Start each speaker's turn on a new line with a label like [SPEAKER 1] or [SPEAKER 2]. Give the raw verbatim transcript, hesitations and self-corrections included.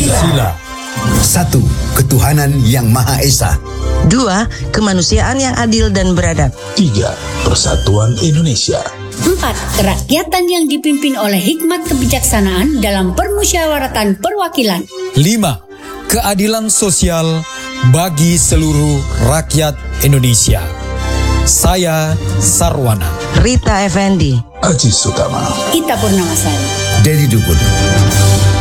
[SPEAKER 1] Pancasila.
[SPEAKER 2] Satu, ketuhanan yang Maha Esa.
[SPEAKER 3] Dua, kemanusiaan yang adil dan beradab.
[SPEAKER 4] Tiga, persatuan Indonesia.
[SPEAKER 5] Empat, kerakyatan yang dipimpin oleh hikmat kebijaksanaan dalam permusyawaratan perwakilan.
[SPEAKER 1] Lima, keadilan sosial bagi seluruh rakyat Indonesia. Saya Sarwana.
[SPEAKER 3] Rita Effendi.
[SPEAKER 4] Aziz Sutama.
[SPEAKER 5] Ita Purnamasari.
[SPEAKER 2] Dedi Dukun.